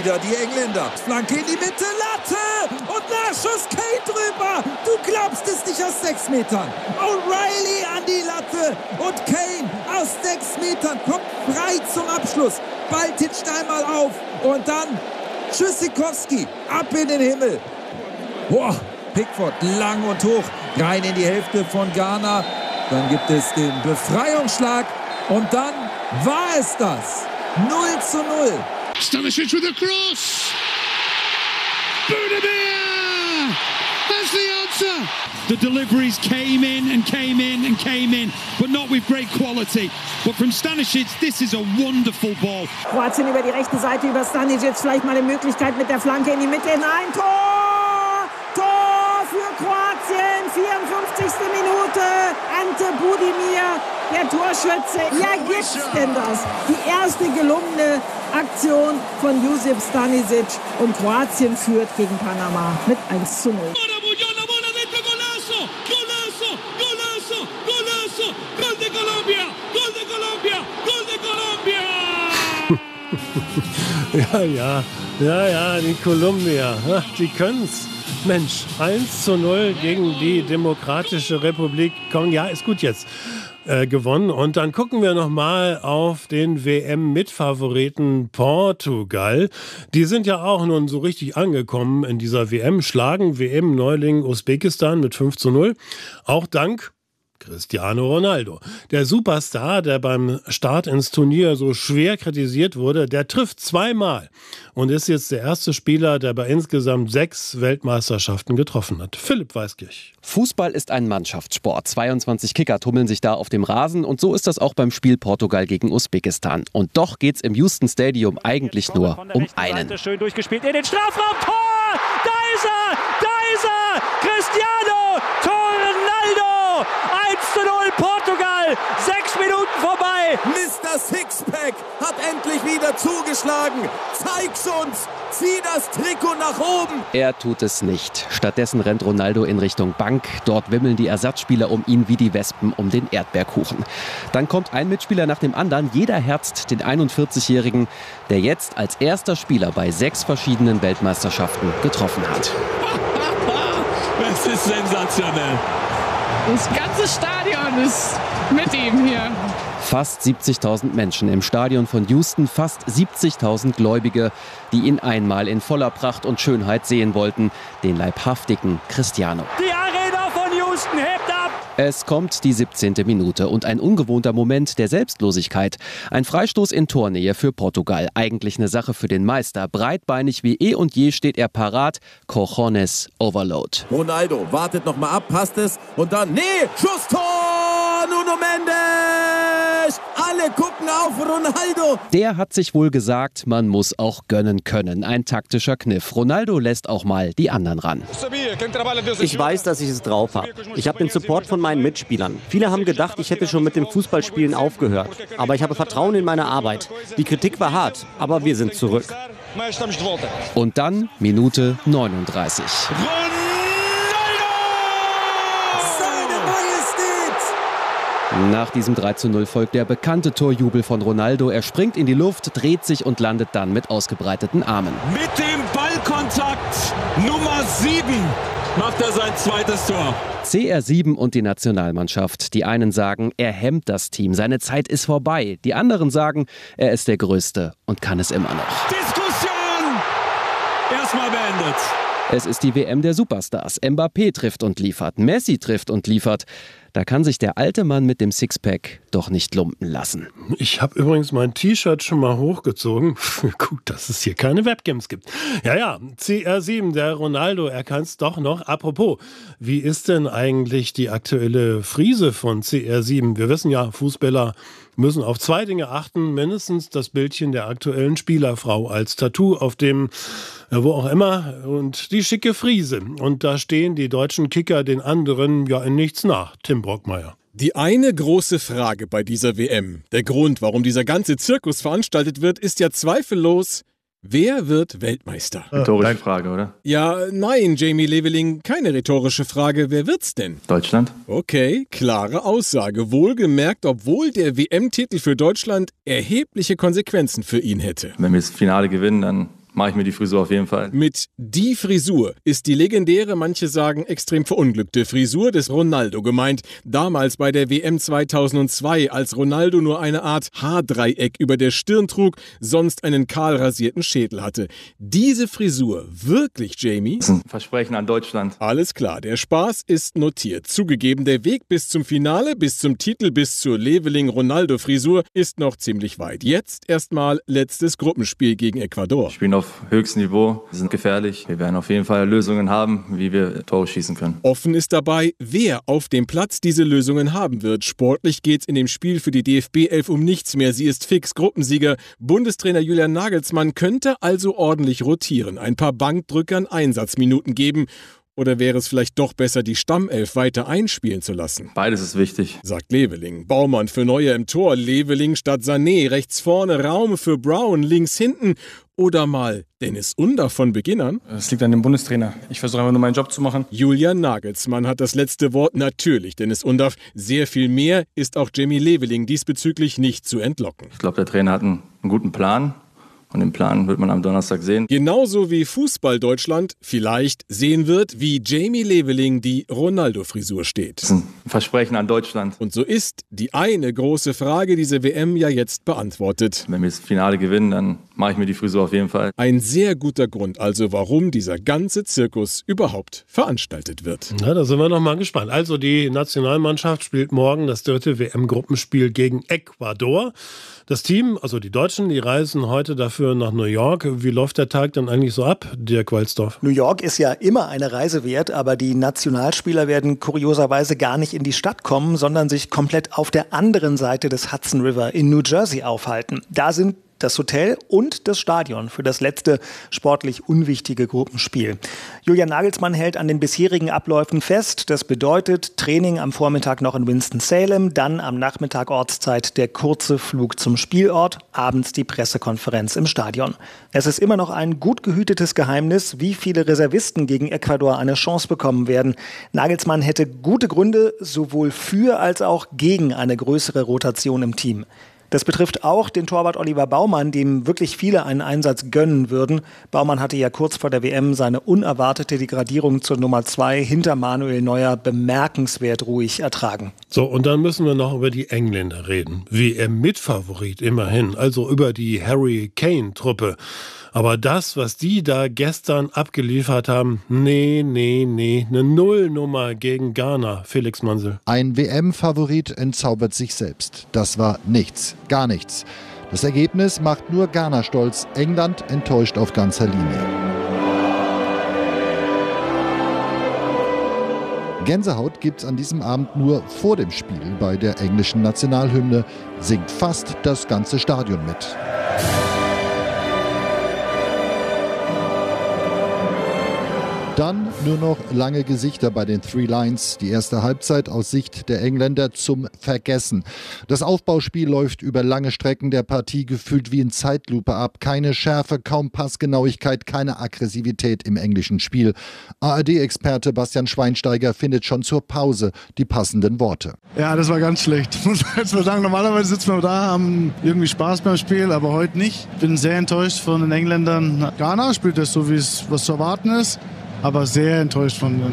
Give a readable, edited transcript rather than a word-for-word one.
wieder die Engländer. Flanke in die Mitte, Latte und Nachschuss, Kane drüber. Du glaubst es nicht aus 6 Metern. O'Reilly an die Latte und Kane aus 6 Metern kommt frei zum Abschluss. Ball titscht einmal auf und dann Tschüssikowski ab in den Himmel. Boah, Pickford lang und hoch rein in die Hälfte von Ghana. Dann gibt es den Befreiungsschlag und dann war es das. 0:0. Stanisic with a cross. Budimir! That's the answer. The deliveries came in and came in and came in, but not with great quality. But from Stanisic, this is a wonderful ball. Kroatien über die rechte Seite, über Stanisic. Vielleicht mal eine Möglichkeit mit der Flanke in die Mitte hinein. Tor! Tor für Kroatien! 54. Minute. Ante Budimir, der Torschütze. Ja, gibt's denn das? Die erste gelungene Aktion von Josip Stanisic und Kroatien führt gegen Panama mit 1:0. Ja, die Kolumbier, die können's. Mensch, 1:0 gegen die Demokratische Republik Kongo. Ja, ist gut jetzt. Gewonnen. Und dann gucken wir nochmal auf den WM-Mitfavoriten Portugal. Die sind ja auch nun so richtig angekommen in dieser WM, schlagen WM-Neuling Usbekistan mit 5:0. Auch dank Cristiano Ronaldo. Der Superstar, der beim Start ins Turnier so schwer kritisiert wurde, der trifft 2-mal und ist jetzt der erste Spieler, der bei insgesamt 6 Weltmeisterschaften getroffen hat. Philipp Weiskirch. Fußball ist ein Mannschaftssport. 22 Kicker tummeln sich da auf dem Rasen und so ist das auch beim Spiel Portugal gegen Usbekistan. Und doch geht's im Houston Stadium eigentlich nur um einen. Schön durchgespielt in den Strafraum. Tor! Da ist er! Da ist er! Cristiano! Tor Ronaldo! 1:0 Portugal! 6 Minuten vorbei! Mr. Sixpack hat endlich wieder zugeschlagen. Zeig's uns! Zieh das Trikot nach oben! Er tut es nicht. Stattdessen rennt Ronaldo in Richtung Bank. Dort wimmeln die Ersatzspieler um ihn wie die Wespen um den Erdbeerkuchen. Dann kommt ein Mitspieler nach dem anderen. Jeder herzt den 41-Jährigen, der jetzt als erster Spieler bei 6 verschiedenen Weltmeisterschaften getroffen hat. Das ist sensationell. Das ganze Stadion ist mit ihm hier. Fast 70.000 Menschen im Stadion von Houston, fast 70.000 Gläubige, die ihn einmal in voller Pracht und Schönheit sehen wollten, den leibhaftigen Cristiano. Die Arena von Houston hebt ab! Es kommt die 17. Minute und ein ungewohnter Moment der Selbstlosigkeit. Ein Freistoß in Tornähe für Portugal. Eigentlich eine Sache für den Meister. Breitbeinig wie eh und je steht er parat. Cojones Overload. Ronaldo wartet noch mal ab, passt es und dann, Schusstor! Nuno Mendes! Alle gucken auf Ronaldo! Der hat sich wohl gesagt, man muss auch gönnen können. Ein taktischer Kniff. Ronaldo lässt auch mal die anderen ran. Ich weiß, dass ich es drauf habe. Ich habe den Support von meinen Mitspielern. Viele haben gedacht, ich hätte schon mit dem Fußballspielen aufgehört. Aber ich habe Vertrauen in meine Arbeit. Die Kritik war hart, aber wir sind zurück. Und dann Minute 39. Nach diesem 3:0 folgt der bekannte Torjubel von Ronaldo. Er springt in die Luft, dreht sich und landet dann mit ausgebreiteten Armen. Mit dem Ballkontakt Nummer 7 macht er sein zweites Tor. CR7 und die Nationalmannschaft. Die einen sagen, er hemmt das Team, seine Zeit ist vorbei. Die anderen sagen, er ist der Größte und kann es immer noch. Diskussion erstmal beendet. Es ist die WM der Superstars. Mbappé trifft und liefert, Messi trifft und liefert. Da kann sich der alte Mann mit dem Sixpack doch nicht lumpen lassen. Ich habe übrigens mein T-Shirt schon mal hochgezogen. Gut, dass es hier keine Webcams gibt. Ja, CR7, der Ronaldo, er kann es doch noch. Apropos, wie ist denn eigentlich die aktuelle Frise von CR7? Wir wissen ja, Fußballer müssen auf 2 Dinge achten. Mindestens das Bildchen der aktuellen Spielerfrau als Tattoo auf dem, wo auch immer, und die schicke Frise. Und da stehen die deutschen Kicker den anderen ja in nichts nach. Tim Brockmeier. Die eine große Frage bei dieser WM, der Grund, warum dieser ganze Zirkus veranstaltet wird, ist ja zweifellos: Wer wird Weltmeister? Rhetorische Frage, oder? Ja, nein, Jamie Leveling, keine rhetorische Frage. Wer wird's denn? Deutschland. Okay, klare Aussage. Wohlgemerkt, obwohl der WM-Titel für Deutschland erhebliche Konsequenzen für ihn hätte. Wenn wir das Finale gewinnen, dann mache ich mir die Frisur auf jeden Fall. Mit die Frisur ist die legendäre, manche sagen extrem verunglückte Frisur des Ronaldo gemeint. Damals bei der WM 2002, als Ronaldo nur eine Art Haardreieck über der Stirn trug, sonst einen kahl rasierten Schädel hatte. Diese Frisur, wirklich, Jamie? Das ist ein Versprechen an Deutschland. Alles klar, der Spaß ist notiert. Zugegeben, der Weg bis zum Finale, bis zum Titel, bis zur Leveling-Ronaldo-Frisur ist noch ziemlich weit. Jetzt erstmal letztes Gruppenspiel gegen Ecuador. Wir spielen auf höchstem Niveau, wir sind gefährlich. Wir werden auf jeden Fall Lösungen haben, wie wir Tore schießen können. Offen ist dabei, wer auf dem Platz diese Lösungen haben wird. Sportlich geht's in dem Spiel für die DFB-11 um nichts mehr. Sie ist fix Gruppensieger. Bundestrainer Julian Nagelsmann könnte also ordentlich rotieren, ein paar Bankdrückern Einsatzminuten geben. Oder wäre es vielleicht doch besser, die Stammelf weiter einspielen zu lassen? Beides ist wichtig, sagt Leveling. Baumann für Neuer im Tor, Leveling statt Sané, rechts vorne Raum für Brown, links hinten. Oder mal Dennis Under von Beginn an? Das liegt an dem Bundestrainer. Ich versuche einfach nur meinen Job zu machen. Julian Nagelsmann hat das letzte Wort, natürlich Dennis Under. Sehr viel mehr ist auch Jamie Leveling diesbezüglich nicht zu entlocken. Ich glaube, der Trainer hat einen guten Plan. Und den Plan wird man am Donnerstag sehen. Genauso wie Fußball Deutschland vielleicht sehen wird, wie Jamie Leveling die Ronaldo-Frisur steht. Das ist ein Versprechen an Deutschland. Und so ist die eine große Frage dieser WM ja jetzt beantwortet. Wenn wir das Finale gewinnen, dann mache ich mir die Frisur auf jeden Fall. Ein sehr guter Grund also, warum dieser ganze Zirkus überhaupt veranstaltet wird. Na, da sind wir noch mal gespannt. Also die Nationalmannschaft spielt morgen das 3. WM-Gruppenspiel gegen Ecuador. Das Team, also die Deutschen, die reisen heute dafür nach New York. Wie läuft der Tag dann eigentlich so ab, Dirk Walzdorf? New York ist ja immer eine Reise wert, aber die Nationalspieler werden kurioserweise gar nicht in die Stadt kommen, sondern sich komplett auf der anderen Seite des Hudson River in New Jersey aufhalten. Da sind das Hotel und das Stadion für das letzte sportlich unwichtige Gruppenspiel. Julian Nagelsmann hält an den bisherigen Abläufen fest. Das bedeutet Training am Vormittag noch in Winston-Salem, dann am Nachmittag Ortszeit der kurze Flug zum Spielort, abends die Pressekonferenz im Stadion. Es ist immer noch ein gut gehütetes Geheimnis, wie viele Reservisten gegen Ecuador eine Chance bekommen werden. Nagelsmann hätte gute Gründe, sowohl für als auch gegen eine größere Rotation im Team. Das betrifft auch den Torwart Oliver Baumann, dem wirklich viele einen Einsatz gönnen würden. Baumann hatte ja kurz vor der WM seine unerwartete Degradierung zur Nummer 2 hinter Manuel Neuer bemerkenswert ruhig ertragen. So, und dann müssen wir noch über die Engländer reden. WM-Mitfavorit immerhin, also über die Harry Kane-Truppe. Aber das, was die da gestern abgeliefert haben, nee, eine Nullnummer gegen Ghana, Felix Mansel. Ein WM-Favorit entzaubert sich selbst. Das war nichts, gar nichts. Das Ergebnis macht nur Ghana stolz, England enttäuscht auf ganzer Linie. Gänsehaut gibt's an diesem Abend nur vor dem Spiel. Bei der englischen Nationalhymne singt fast das ganze Stadion mit. Dann nur noch lange Gesichter bei den Three Lions. Die erste Halbzeit aus Sicht der Engländer zum Vergessen. Das Aufbauspiel läuft über lange Strecken der Partie gefühlt wie in Zeitlupe ab. Keine Schärfe, kaum Passgenauigkeit, keine Aggressivität im englischen Spiel. ARD-Experte Bastian Schweinsteiger findet schon zur Pause die passenden Worte. Ja, das war ganz schlecht. Ich muss jetzt mal sagen, normalerweise sitzen wir da, haben irgendwie Spaß beim Spiel, aber heute nicht. Bin sehr enttäuscht von den Engländern. Ghana spielt das so, wie es was zu erwarten ist. Aber sehr enttäuscht von